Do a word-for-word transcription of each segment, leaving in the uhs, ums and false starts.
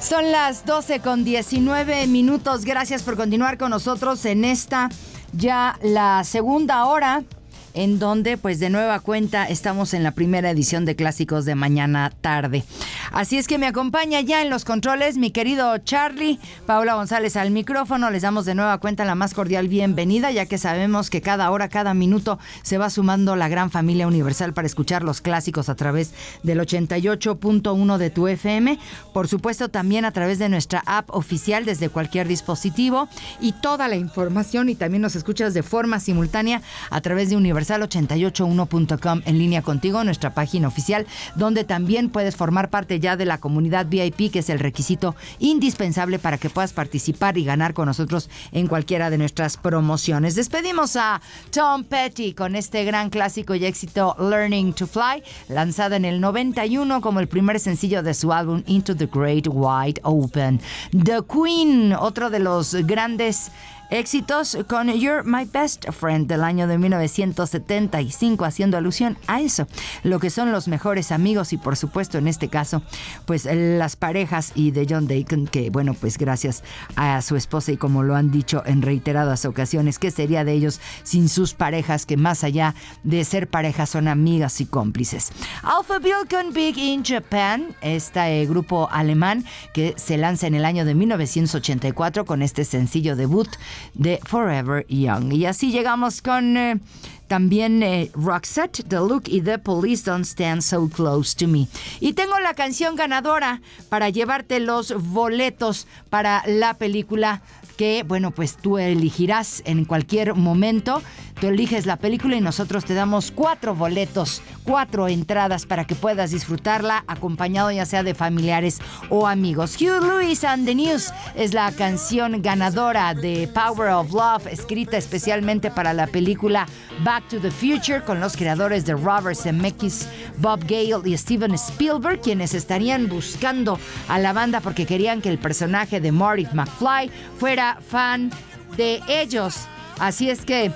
Son las doce con diecinueve minutos. Gracias por continuar con nosotros en esta ya la segunda hora, en donde pues de nueva cuenta estamos en la primera edición de Clásicos de Mañana Tarde. Así es que me acompaña ya en los controles mi querido Charlie, Paula González al micrófono. Les damos de nueva cuenta la más cordial bienvenida, ya que sabemos que cada hora, cada minuto se va sumando la gran familia universal para escuchar los clásicos a través del ochenta y ocho punto uno de tu F M. Por supuesto, también a través de nuestra app oficial desde cualquier dispositivo, y toda la información, y también nos escuchas de forma simultánea a través de universal ochenta y ocho uno punto com en línea contigo, nuestra página oficial, donde también puedes formar parte ya de la comunidad V I P, que es el requisito indispensable para que puedas participar y ganar con nosotros en cualquiera de nuestras promociones. Despedimos a Tom Petty con este gran clásico y éxito Learning to Fly, lanzada en el noventa y uno como el primer sencillo de su álbum Into the Great Wide Open. The Queen, otro de los grandes éxitos, con You're My Best Friend del año de mil novecientos setenta y cinco, haciendo alusión a eso, lo que son los mejores amigos, y por supuesto en este caso pues las parejas, y de John Deacon, que bueno, pues gracias a su esposa, y como lo han dicho en reiteradas ocasiones, ¿qué sería de ellos sin sus parejas, que más allá de ser parejas son amigas y cómplices? Alpha Bill con Big in Japan, este eh, grupo alemán que se lanza en el año de mil novecientos ochenta y cuatro con este sencillo debut de Forever Young. Y así llegamos con eh, también eh, Roxette, The Look y The Police Don't Stand So Close to Me. Y tengo la canción ganadora para llevarte los boletos para la película, que bueno, pues tú elegirás en cualquier momento. Tú eliges la película y nosotros te damos cuatro boletos, cuatro entradas para que puedas disfrutarla acompañado ya sea de familiares o amigos. Huey Lewis and the News es la canción ganadora de Power of Love, escrita especialmente para la película Back to the Future, con los creadores de Robert Zemeckis, Bob Gale y Steven Spielberg, quienes estarían buscando a la banda porque querían que el personaje de Marty McFly fuera fan de ellos. Así es que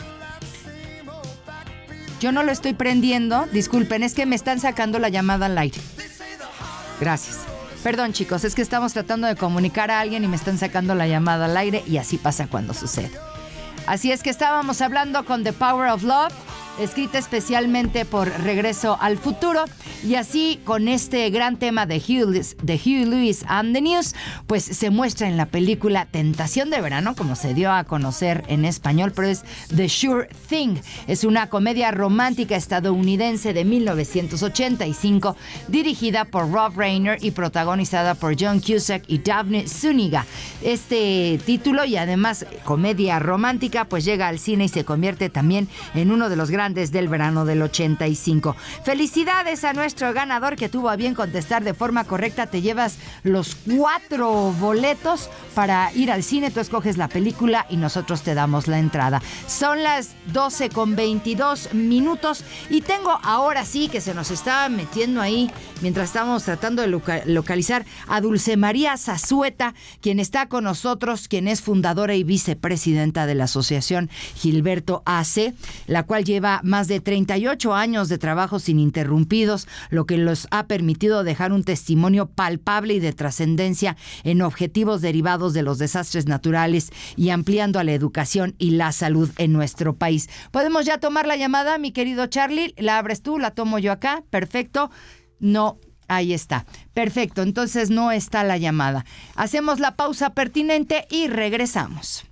yo no lo estoy prendiendo, disculpen, es que me están sacando la llamada al aire. Gracias. Perdón, chicos, es que estamos tratando de comunicar a alguien y me están sacando la llamada al aire, y así pasa cuando sucede. Así es que estábamos hablando con The Power of Love, escrita especialmente por Regreso al Futuro, y así con este gran tema de Huey, de Huey Lewis and the News, pues se muestra en la película Tentación de Verano, como se dio a conocer en español, pero es The Sure Thing. Es una comedia romántica estadounidense de mil novecientos ochenta y cinco, dirigida por Rob Reiner y protagonizada por John Cusack y Daphne Zuniga. Este título, y además comedia romántica, pues llega al cine y se convierte también en uno de los grandes del verano del ochenta y cinco. Felicidades a nuestro ganador que tuvo a bien contestar de forma correcta. Te llevas los cuatro boletos para ir al cine. Tú escoges la película y nosotros te damos la entrada. Son las doce con veintidós minutos y tengo ahora sí que se nos está metiendo ahí, mientras estamos tratando de loca- localizar a Dulce María Zazueta, quien está con nosotros, quien es fundadora y vicepresidenta de la Asociación Gilberto A C, la cual lleva más de treinta y ocho años de trabajos ininterrumpidos, lo que los ha permitido dejar un testimonio palpable y de trascendencia en objetivos derivados de los desastres naturales y ampliando a la educación y la salud en nuestro país. ¿Podemos ya tomar la llamada, mi querido Charlie? ¿La abres tú? ¿La tomo yo acá? Perfecto. No, ahí está. Perfecto, entonces no está la llamada. Hacemos la pausa pertinente y regresamos.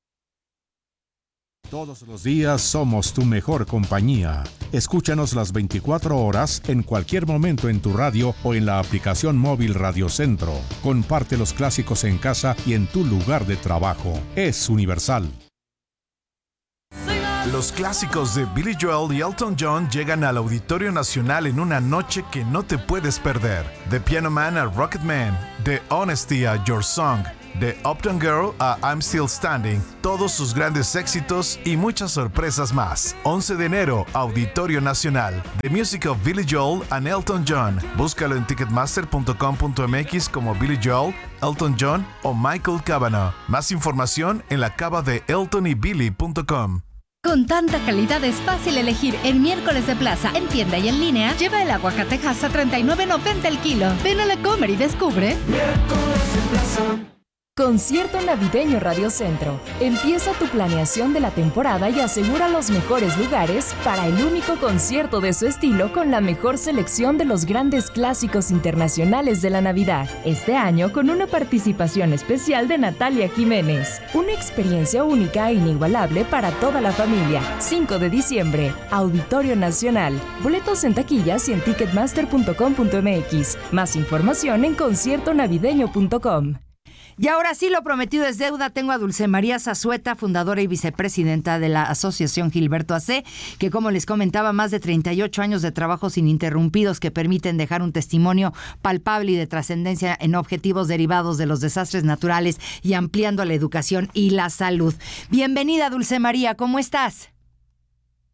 Todos los días somos tu mejor compañía. Escúchanos las veinticuatro horas en cualquier momento en tu radio o en la aplicación móvil Radio Centro. Comparte los clásicos en casa y en tu lugar de trabajo. Es universal. Los clásicos de Billy Joel y Elton John llegan al Auditorio Nacional en una noche que no te puedes perder. De Piano Man a Rocket Man, de Honesty a Your Song, de Uptown Girl a I'm Still Standing, todos sus grandes éxitos y muchas sorpresas más. once de enero, Auditorio Nacional. The Music of Billy Joel and Elton John. Búscalo en ticketmaster punto com punto m x como Billy Joel, Elton John o Michael Cavanaugh. Más información en la cava de elton y billy punto com. Con tanta calidad es fácil elegir en Miércoles de Plaza, en tienda y en línea. Lleva el aguacatejas a treinta y nueve noventa el kilo. Ven a La Comer y descubre Miércoles de Plaza. Concierto Navideño Radio Centro. Empieza tu planeación de la temporada y asegura los mejores lugares para el único concierto de su estilo con la mejor selección de los grandes clásicos internacionales de la Navidad. Este año con una participación especial de Natalia Jiménez. Una experiencia única e inigualable para toda la familia. cinco de diciembre, Auditorio Nacional. Boletos en taquillas y en ticketmaster punto com punto m x. Más información en concierto navideño punto com. Y ahora sí, lo prometido es deuda. Tengo a Dulce María Zazueta, fundadora y vicepresidenta de la Asociación Gilberto Acé, que, como les comentaba, más de treinta y ocho años de trabajos ininterrumpidos que permiten dejar un testimonio palpable y de trascendencia en objetivos derivados de los desastres naturales y ampliando la educación y la salud. Bienvenida, Dulce María, ¿cómo estás?